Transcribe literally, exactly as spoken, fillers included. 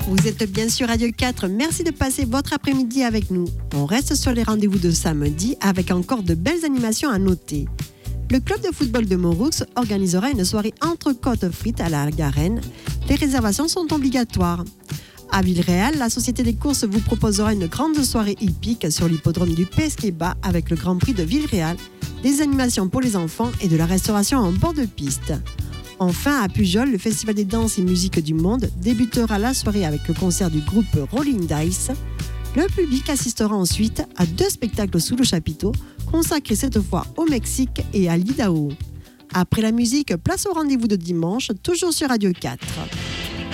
Vous êtes bien sur Radio quatre, merci de passer votre après-midi avec nous. On reste sur les rendez-vous de samedi avec encore de belles animations à noter. Le club de football de Moroux organisera une soirée entrecôte frites à la Garenne. Les réservations sont obligatoires. À Villeréal, la Société des courses vous proposera une grande soirée hippique sur l'hippodrome du Pesquet-Bas avec le Grand Prix de Villeréal, des animations pour les enfants et de la restauration en bord de piste. Enfin, à Pujol, le Festival des danses et musiques du monde débutera la soirée avec le concert du groupe Rolling Dice. Le public assistera ensuite à deux spectacles sous le chapiteau, consacrés cette fois au Mexique et à l'Idaho. Après la musique, place au rendez-vous de dimanche, toujours sur Radio quatre.